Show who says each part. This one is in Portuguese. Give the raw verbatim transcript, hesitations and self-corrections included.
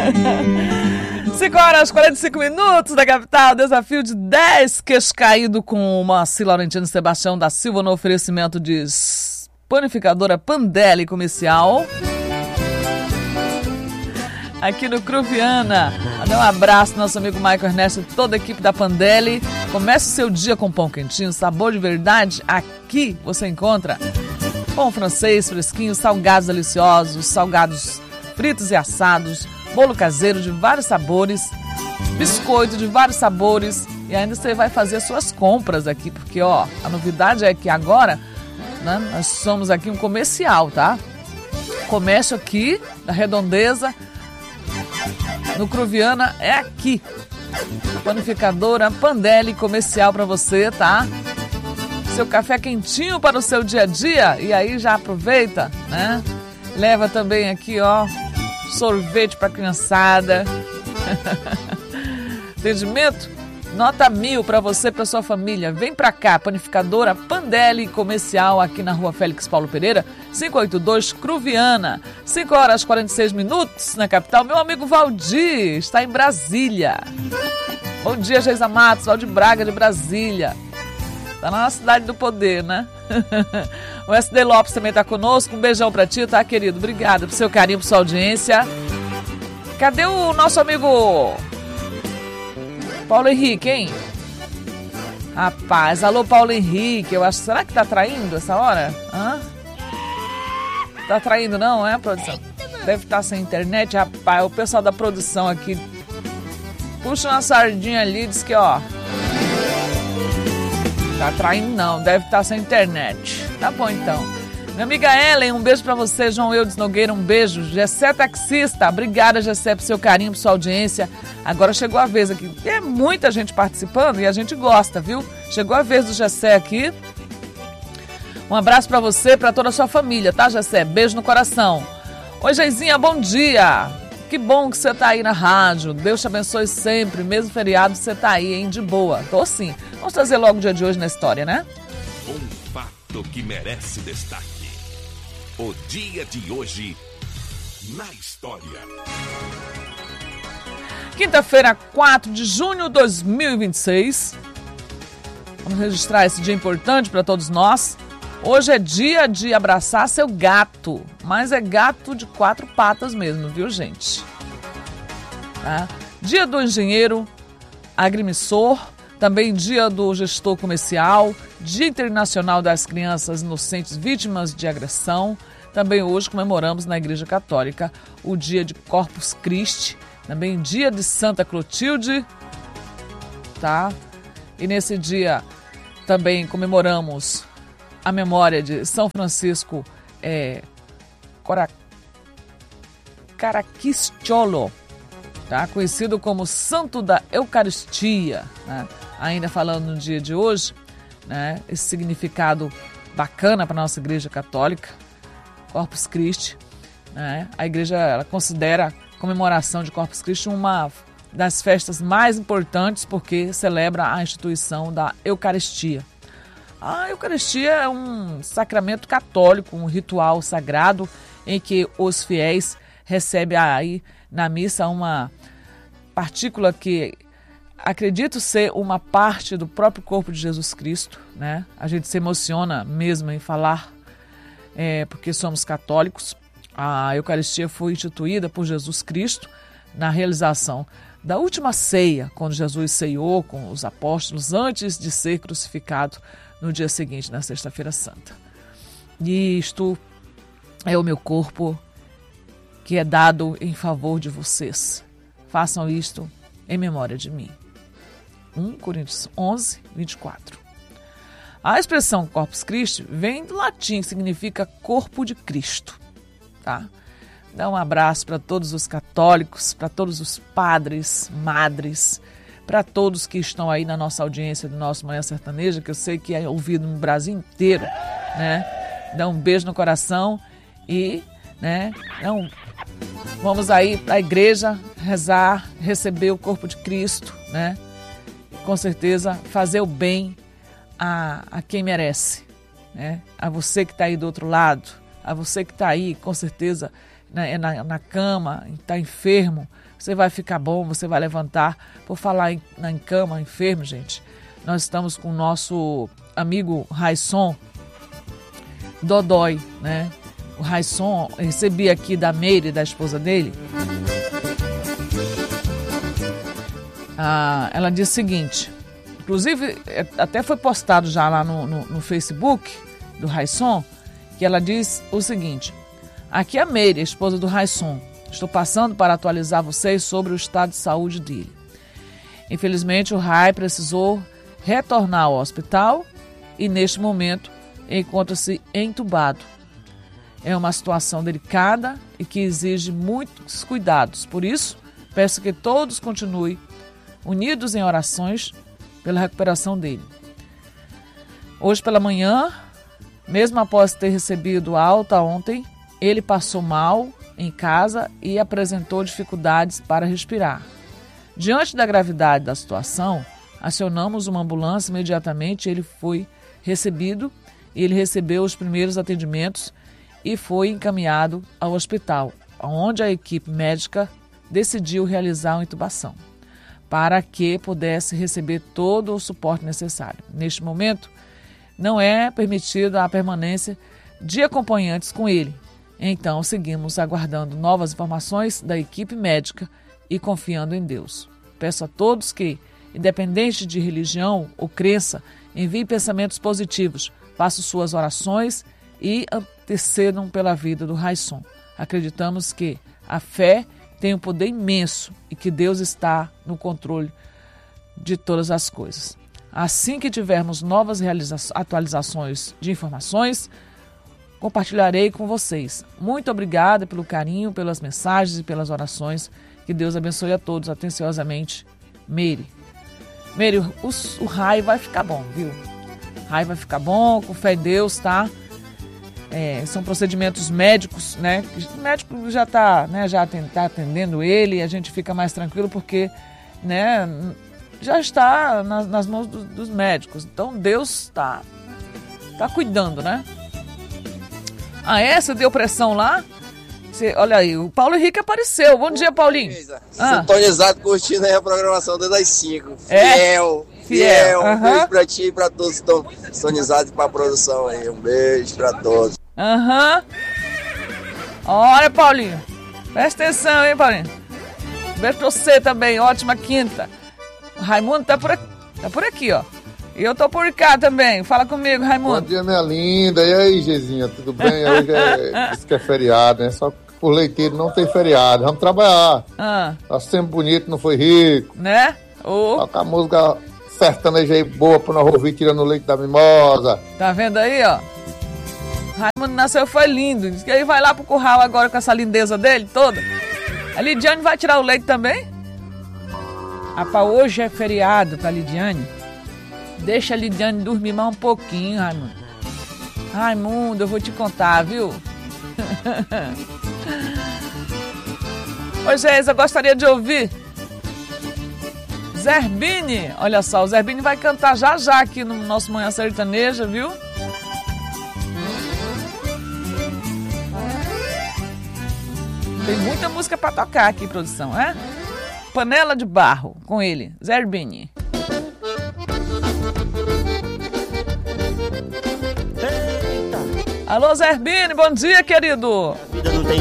Speaker 1: cinco horas e quarenta e cinco minutos da capital, desafio de dez queixo caído com Moacir Laurentino e Sebastião da Silva no oferecimento de Panificadora Pandelli Comercial. Aqui no Cruviana, dá um abraço ao nosso amigo Michael Ernesto e toda a equipe da Pandelli. Comece o seu dia com pão quentinho, sabor de verdade. Aqui você encontra pão francês fresquinho, salgados deliciosos, salgados fritos e assados, bolo caseiro de vários sabores, biscoito de vários sabores. E ainda você vai fazer suas compras aqui, porque ó, a novidade é que agora, né, nós somos aqui um comercial, tá? Comércio aqui da Redondeza, no Cruviana, é aqui. Panificadora Pandelli Comercial para você, tá? Seu café quentinho para o seu dia a dia. E aí já aproveita, né? Leva também aqui, ó, sorvete para criançada. Atendimento nota mil para você e para sua família. Vem para cá, Panificadora Pandelli Comercial, aqui na Rua Félix Paulo Pereira, quinhentos e oitenta e dois, Cruviana. cinco horas e quarenta e seis minutos na capital. Meu amigo Valdir está em Brasília. Bom dia, Geisa Matos, Valdir Braga de Brasília. Está na cidade do poder, né? O S D Lopes também está conosco. Um beijão para ti, tá, querido? Obrigada pelo seu carinho, por sua audiência. Cadê o nosso amigo Paulo Henrique, hein? Rapaz, alô Paulo Henrique, eu acho, será que tá traindo essa hora? Hã? Tá traindo não, é, produção? Deve estar sem internet, rapaz, o pessoal da produção aqui puxa uma sardinha ali e diz que, ó, tá traindo não, deve estar sem internet. Tá bom então. Minha amiga Ellen, um beijo pra você. João Eudes Nogueira, um beijo. Gessé Taxista, obrigada, Gessé, por seu carinho, por sua audiência. Agora chegou a vez aqui. É muita gente participando e a gente gosta, viu? Chegou a vez do Gessé aqui. Um abraço pra você, pra toda a sua família, tá, Gessé? Beijo no coração. Oi, Geizinha, bom dia. Que bom que você tá aí na rádio. Deus te abençoe sempre. Mesmo feriado, você tá aí, hein? De boa. Tô sim. Vamos trazer logo o dia de hoje na história, né?
Speaker 2: Um fato que merece destaque. O dia de hoje na história.
Speaker 1: Quinta-feira, quatro de junho de dois mil e vinte e seis. Vamos registrar esse dia importante para todos nós. Hoje é dia de abraçar seu gato, mas é gato de quatro patas mesmo, viu, gente? Tá? Dia do engenheiro agrimensor, também dia do gestor comercial, Dia Internacional das Crianças Inocentes Vítimas de Agressão. Também hoje comemoramos na Igreja Católica o dia de Corpus Christi, também dia de Santa Clotilde, tá? E nesse dia também comemoramos a memória de São Francisco é, Cora... Caracciolo, tá? Conhecido como Santo da Eucaristia, né? Ainda falando no dia de hoje, né? Esse significado bacana para a nossa Igreja Católica, Corpus Christi, né? A Igreja ela considera a comemoração de Corpus Christi uma das festas mais importantes porque celebra a instituição da Eucaristia. A Eucaristia é um sacramento católico, um ritual sagrado em que os fiéis recebem aí na missa uma partícula que acredito ser uma parte do próprio corpo de Jesus Cristo, né? A gente se emociona mesmo em falar, é, porque somos católicos. A Eucaristia foi instituída por Jesus Cristo na realização da última ceia, quando Jesus ceiou com os apóstolos antes de ser crucificado no dia seguinte, na Sexta-feira Santa. E isto é o meu corpo que é dado em favor de vocês. Façam isto em memória de mim. primeira Coríntios onze, vinte e quatro. A expressão Corpus Christi vem do latim, que significa corpo de Cristo. Tá? Dá um abraço para todos os católicos, para todos os padres, madres, para todos que estão aí na nossa audiência do nosso Manhã Sertaneja, que eu sei que é ouvido no Brasil inteiro, né? Dá um beijo no coração e, né? Não, vamos aí para a igreja rezar, receber o corpo de Cristo, né? Com certeza fazer o bem a, a quem merece, né? A você que está aí do outro lado, a você que está aí, com certeza na, na, na cama, está enfermo, você vai ficar bom, você vai levantar. Por falar em, em cama, enfermo, gente, nós estamos com o nosso amigo Raisson Dodói, né? O Raisson, recebi aqui da Meire, da esposa dele. Ah, ela diz o seguinte, inclusive até foi postado já lá no, no, no Facebook do Raisson, que ela diz o seguinte: aqui é a Meire, a esposa do Raisson. Estou passando para atualizar vocês sobre o estado de saúde dele. Infelizmente, o Rai precisou retornar ao hospital e, neste momento, encontra-se entubado. É uma situação delicada e que exige muitos cuidados. Por isso, peço que todos continuem unidos em orações pela recuperação dele. Hoje pela manhã, mesmo após ter recebido alta ontem, ele passou mal em casa e apresentou dificuldades para respirar. Diante da gravidade da situação, acionamos uma ambulância imediatamente. Ele foi recebido, ele recebeu os primeiros atendimentos e foi encaminhado ao hospital, onde a equipe médica decidiu realizar uma intubação, para que pudesse receber todo o suporte necessário. Neste momento, não é permitida a permanência de acompanhantes com ele. Então, seguimos aguardando novas informações da equipe médica e confiando em Deus. Peço a todos que, independente de religião ou crença, enviem pensamentos positivos, façam suas orações e intercedam pela vida do Raisson. Acreditamos que a fé tem um poder imenso e que Deus está no controle de todas as coisas. Assim que tivermos novas atualizações de informações, compartilharei com vocês. Muito obrigada pelo carinho, pelas mensagens e pelas orações. Que Deus abençoe a todos atenciosamente. Meire. Meire, o, o Rai vai ficar bom, viu? O Rai vai ficar bom, com fé em Deus, tá? É, são procedimentos médicos, né? O médico já está, né, já tá atendendo ele, e a gente fica mais tranquilo porque, né, já está nas, nas mãos do, dos médicos. Então Deus está tá cuidando, né? Ah, é? Você deu pressão lá? Você, olha aí, o Paulo Henrique apareceu. Bom dia, Paulinho.
Speaker 3: Ah. Sintonizado, curtindo aí a programação desde as cinco.
Speaker 1: É?
Speaker 3: Fiel, fiel.
Speaker 1: Fiel.
Speaker 3: Um
Speaker 1: Uhum.
Speaker 3: beijo pra ti e pra todos que estão sintonizados para a produção aí. Um beijo pra todos.
Speaker 1: Aham. Uhum. Olha, Paulinho. Presta atenção, hein, Paulinho. Beijo pra você também. Ótima quinta. O Raimundo tá por aqui, tá por aqui, ó. E eu tô por cá também. Fala comigo, Raimundo.
Speaker 4: Bom dia, minha linda. E aí, Gezinha, tudo bem? Hoje é, diz que é feriado, né? Só que por leiteiro não tem feriado. Vamos trabalhar.
Speaker 1: Ah.
Speaker 4: Tá sempre bonito, não foi rico.
Speaker 1: Né? Oh.
Speaker 4: Toca a música sertaneja aí boa pra nós ouvir tirando o leite da mimosa.
Speaker 1: Tá vendo aí, ó? Raimundo nasceu, foi lindo. Diz que ele vai lá pro curral agora com essa lindeza dele toda. A Lidiane vai tirar o leite também?
Speaker 5: Rapaz, hoje é feriado pra Lidiane. Deixa a Lidiane dormir mais um pouquinho, Raimundo. Raimundo, eu vou te contar, viu?
Speaker 1: Oi, gente, eu gostaria de ouvir Zerbini. Olha só, o Zerbini vai cantar já já aqui no nosso Manhã Sertaneja, viu? Tem muita música pra tocar aqui, produção, é? Panela de Barro, com ele, Zerbini. Alô, Zerbini, bom dia, querido.